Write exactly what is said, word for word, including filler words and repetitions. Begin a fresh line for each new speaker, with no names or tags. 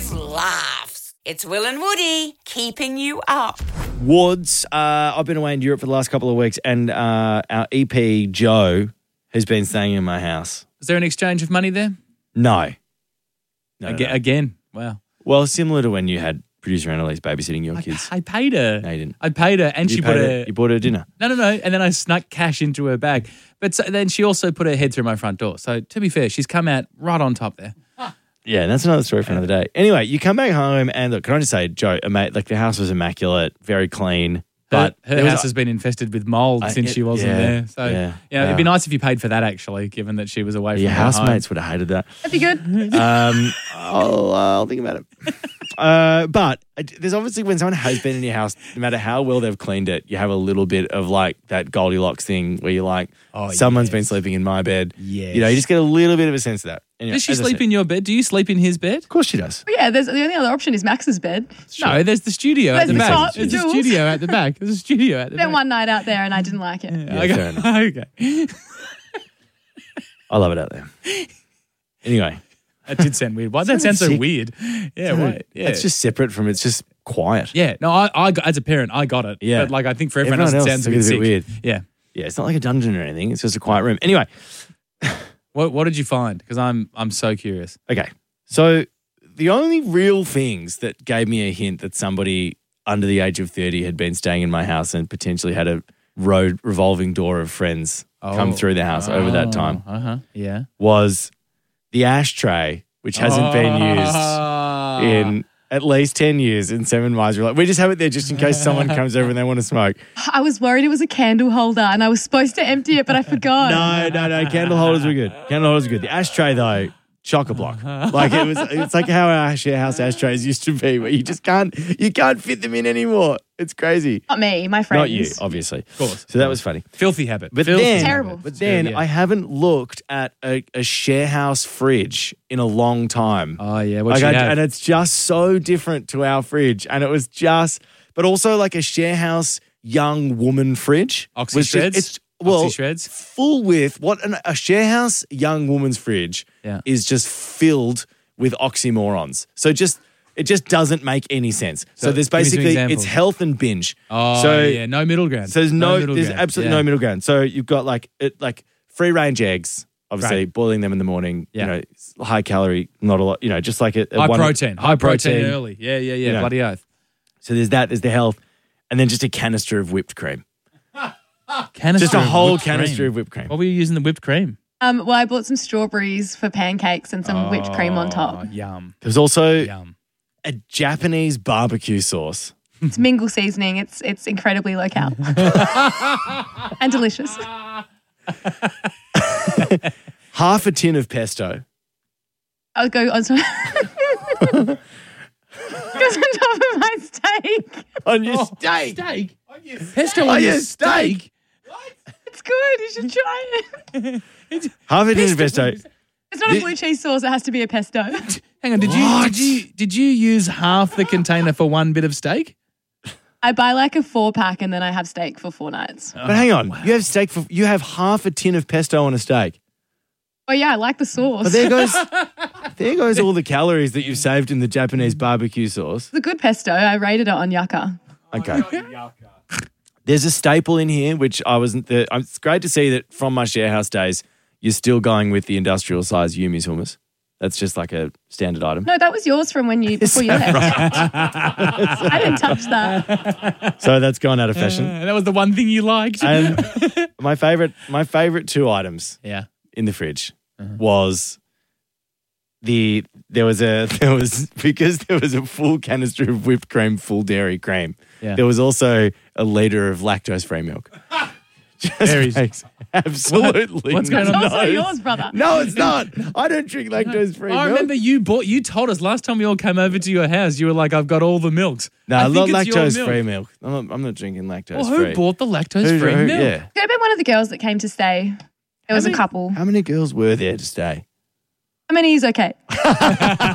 just laughs. It's Will and Woody keeping you up.
Woods, uh, I've been away in Europe for the last couple of weeks, and uh, our E P, Joe, has been staying in my house.
Is there an exchange of money there?
No. no,
Again,
no.
again. Wow.
Well, similar to when you had producer Annalise babysitting your kids.
I paid her.
No, you didn't.
I paid her, and
You
she
paid
put
her-
a.
You bought her dinner.
No, no, no. And then I snuck cash into her bag. But so, then she also put her head through my front door. So to be fair, she's come out right on top there.
Yeah, and that's another story for another day. Anyway, you come back home and look, can I just say, Joe, mate, like the house was immaculate, very clean. But
her, her
there was
house has been infested with mold
I-
since
it-
she wasn't
yeah,
there. So,
yeah,
yeah,
yeah.
it'd be nice if you paid for that, actually, given that she was away from
your
her home.
housemates would have hated that.
That'd be good.
Um, I'll, uh, I'll think about it. Uh, but there's obviously when someone has been in your house, no matter how well they've cleaned it, you have a little bit of like that Goldilocks thing where you're like,
Oh,
someone's
yes.
been sleeping in my bed.
Yes.
You know, you just get a little bit of a sense of that. Anyway,
Does she
as I
sleep
said-
in your bed? Do you sleep in his bed?
Of course she does.
But yeah, there's, the only other option is Max's bed.
No, there's the studio at
There's
the
the
back.
top,
There's
the
a
jewels.
studio at the back. There's a studio at the
Spent
back.
one night out there and I didn't like it.
Yeah,
okay.
fair enough.
okay.
I love it out there. Anyway,
That did sound weird. Why does that sound so
sick.
weird? Yeah, why? Yeah.
it's just separate from it's just quiet.
Yeah, no, I, I got, as a parent, I got it.
Yeah.
But like, I think for everyone,
Everyone
else, it
else
sounds a bit,
is a
sick.
bit weird.
Yeah.
Yeah, it's not like a dungeon or anything. It's just a quiet room. Anyway,
What What did you find? Because I'm I'm so curious.
okay. So the only real things that gave me a hint that somebody under the age of thirty had been staying in my house and potentially had a road revolving door of friends come through the house over that time
Uh huh. Yeah.
was the ashtray, which hasn't been
Ah.
used in at least ten years in Seven Mile. We're like, we just have it there just in case someone comes over and they want to smoke.
I was worried it was a candle holder and I was supposed to empty it, but I forgot.
No, no, no. Candle holders were good. Candle holders were good. The ashtray, though, chock-a-block. Like it was, it's like how our share house ashtrays used to be, where you just can't, you can't fit them in anymore. It's crazy.
Not me, my friends.
Not you, obviously. Of
course.
So that was funny.
Filthy habit.
But
Filthy
then,
habit.
Terrible.
but then
Yeah.
I haven't looked at a, a share house fridge in a long time.
Oh yeah. What
Like
you
I,
have?
and it's just so different to our fridge. And it was just, but also like a share house young woman fridge.
Oxy
was just-
shreds?
It's, well,
Oxy shreds?
full with what an, a share house young woman's fridge
Yeah.
is just filled with oxymorons. So just, it just doesn't make any sense. So,
So
there's
give me some
basically,
examples.
it's health and binge.
Oh
so,
yeah. No middle ground.
so there's no,
middle
there's
ground.
absolutely
Yeah.
no middle ground. So you've got like it like free range eggs, obviously
Right.
boiling them in the morning.
Yeah.
You know, high calorie, not a lot. You know, just like a, a
High
one-
protein. High protein early. Yeah, yeah, yeah.
You know.
Bloody oath.
So there's that. There's the health, and then just a canister of whipped cream.
Canister
Just a
of
whole
whipped
canister
cream.
of whipped cream.
What were you using the whipped cream?
Um, well, I bought some strawberries for pancakes and some whipped cream on
Oh,
top.
yum.
There's also
Yum.
a Japanese barbecue sauce.
It's mingle seasoning. It's it's incredibly low cal and delicious.
Half a tin of pesto.
I'll go on top. Goes on top of my steak.
On your
Oh,
steak.
Steak? Pesto
On
on
your
your
steak?
steak?
It's good. You should try it.
Half a tin of pesto.
It's not a blue cheese sauce. It has to be a pesto.
Hang on, did you
What?
did you did you use half the container for one bit of steak?
I buy like a four pack and then I have steak for four nights.
But hang on, you have steak for you have half a tin of pesto on a steak.
Oh yeah, I like the sauce.
But there goes there goes all the calories that you've saved in the Japanese barbecue sauce.
It's a good pesto. I rated it on Yucca.
Okay. There's a staple in here, which I wasn't. The, it's great to see that from my share house days, you're still going with the industrial size Yumi's hummus. That's just like a standard item.
No, that was yours from when you before you left. I didn't touch that.
So that's gone out of fashion.
Uh, that was the one thing you liked.
And my favorite, my favorite two items
yeah.
in the fridge was the there was a there was because there was a full canister of whipped cream, full dairy cream.
Yeah.
There was also a liter of lactose-free milk. Just
Very-
makes absolutely
What's going
It's
on?
also
no
yours, brother.
No, it's not. I don't drink lactose-free milk.
I remember you bought. You told us last time we all came over to your house. You were like, "I've got all the milks."
No,
I
I
think
love
it's your
lactose-free milk. I'm not, I'm not drinking lactose-free.
Well, who bought the lactose-free
Who-
milk?
Yeah.
Could have been one of the girls that came to stay. There was
many-
a couple.
How many girls were there to stay?
How many is okay?